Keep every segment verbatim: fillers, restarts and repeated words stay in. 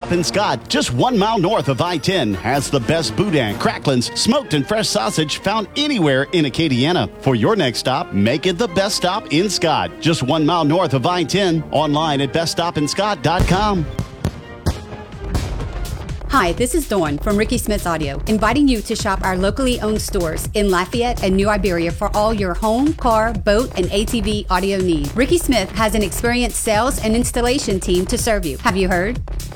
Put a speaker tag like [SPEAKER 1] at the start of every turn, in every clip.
[SPEAKER 1] Stop in Scott, just one mile north of I ten, has the best boudin, cracklins, smoked and fresh sausage found anywhere in Acadiana. For your next stop, make it the best stop in Scott, just one mile north of I ten, online at best stop in scott dot com.
[SPEAKER 2] Hi, this is Dawn from Ricky Smith's Audio, inviting you to shop our locally owned stores in Lafayette and New Iberia for all your home, car, boat, and A T V audio needs. Ricky Smith has an experienced sales and installation team to serve you. Have you heard?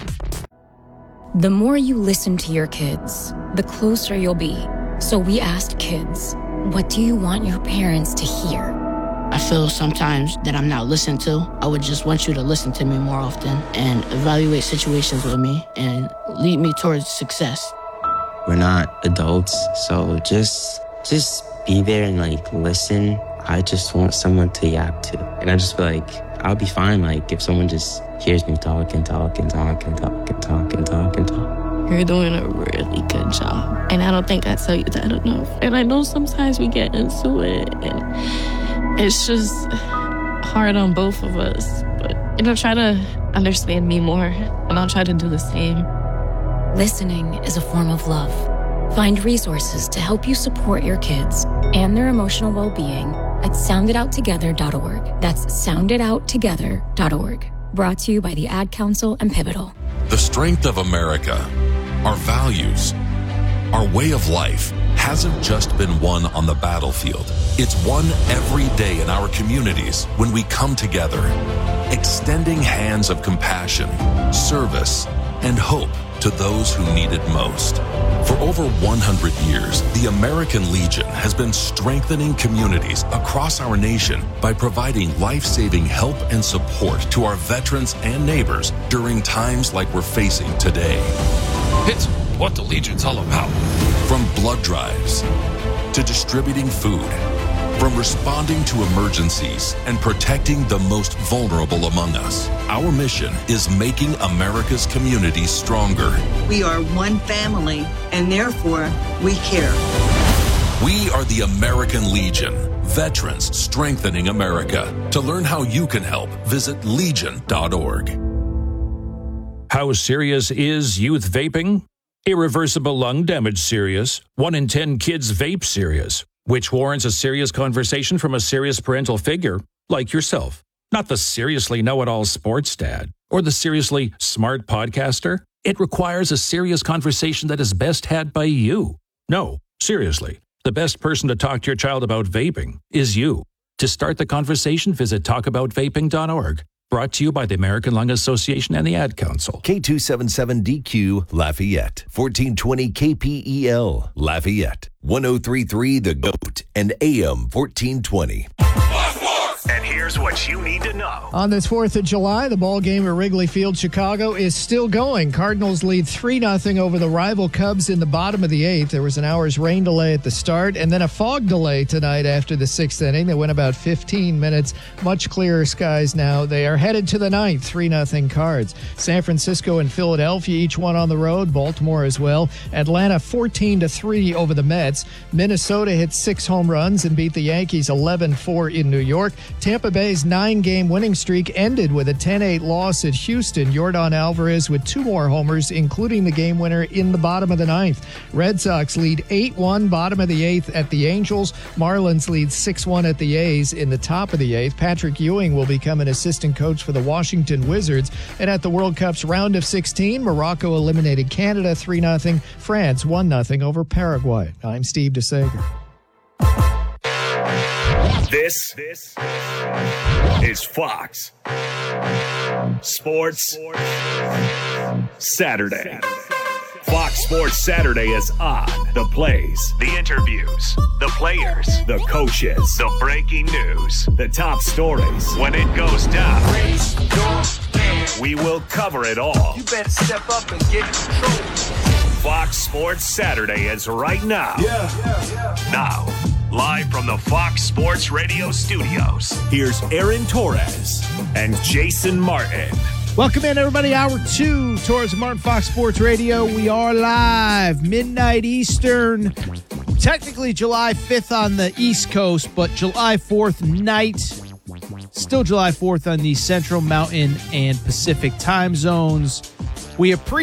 [SPEAKER 3] The more you listen to your kids, the closer you'll be. So we asked kids, what do you want your parents to hear?
[SPEAKER 4] I feel sometimes that I'm not listened to. I would just want you to listen to me more often and evaluate situations with me and lead me towards success.
[SPEAKER 5] We're not adults, so just just be there and like listen. I just want someone to yap to. And I just feel like I'll be fine like if someone just hears me talk and talk and talk and talk and talk and talk and talk.
[SPEAKER 6] You're doing a really good job. And I don't think I tell you that enough. And I know sometimes we get into it and it's just hard on both of us. But, you know, try to understand me more, and I'll try to do the same.
[SPEAKER 3] Listening is a form of love. Find resources to help you support your kids and their emotional well-being at sound it out together dot org. That's sound it out together dot org. Brought to you by the Ad Council and Pivotal.
[SPEAKER 7] The strength of America, our values, our way of life, hasn't just been won on the battlefield. It's won every day in our communities when we come together, extending hands of compassion, service, and hope to those who need it most. For over one hundred years, the American Legion has been strengthening communities across our nation by providing life-saving help and support to our veterans and neighbors during times like we're facing today.
[SPEAKER 8] It's what the Legion's all about.
[SPEAKER 7] From blood drives to distributing food, from responding to emergencies and protecting the most vulnerable among us, our mission is making America's communities stronger.
[SPEAKER 9] We are one family, and therefore we care.
[SPEAKER 7] We are the American Legion, veterans strengthening America. To learn how you can help, visit legion dot org.
[SPEAKER 10] How serious is youth vaping? Irreversible lung damage serious. One in ten kids vape serious, which warrants a serious conversation from a serious parental figure like yourself. Not the seriously know-it-all sports dad or the seriously smart podcaster. It requires a serious conversation that is best had by you. No, seriously, the best person to talk to your child about vaping is you. To start the conversation, visit talk about vaping dot org. Brought to you by the American Lung Association and the Ad Council.
[SPEAKER 11] K two seventy-seven D Q Lafayette, fourteen twenty K P E L Lafayette, ten thirty-three The Goat, and A M fourteen twenty.
[SPEAKER 12] And here's what you need to know.
[SPEAKER 13] On this fourth of July, the ball game at Wrigley Field, Chicago, is still going. Cardinals lead three nothing over the rival Cubs in the bottom of the eighth. There was an hour's rain delay at the start and then a fog delay tonight after the sixth inning. They went about fifteen minutes. Much clearer skies now. They are headed to the ninth, three nothing Cards. San Francisco and Philadelphia, each one on the road. Baltimore as well. Atlanta fourteen to three over the Mets. Minnesota hit six home runs and beat the Yankees eleven four in New York. Tampa Bay's nine-game winning streak ended with a ten eight loss at Houston. Yordan Alvarez with two more homers, including the game winner in the bottom of the ninth. Red Sox lead eight one, bottom of the eighth at the Angels. Marlins lead six one at the A's in the top of the eighth. Patrick Ewing will become an assistant coach for the Washington Wizards. And at the World Cup's round of sixteen, Morocco eliminated Canada three nothing. France one nothing over Paraguay. I'm Steve DeSager.
[SPEAKER 12] This, this is Fox Sports Saturday. Fox Sports Saturday is on. The plays, the interviews, the players, the coaches, the breaking news, the top stories. When it goes down, we will cover it all.
[SPEAKER 14] You better step up and get control.
[SPEAKER 12] Fox Sports Saturday is right now.
[SPEAKER 14] Yeah, yeah, yeah.
[SPEAKER 12] Now, live from the Fox Sports Radio studios, here's Aaron Torres and Jason Martin.
[SPEAKER 15] Welcome in, everybody. Hour two, Torres and Martin, Fox Sports Radio. We are live, midnight Eastern. Technically July fifth on the East Coast, but July fourth night. Still July fourth on the Central, Mountain, and Pacific time zones. We appreciate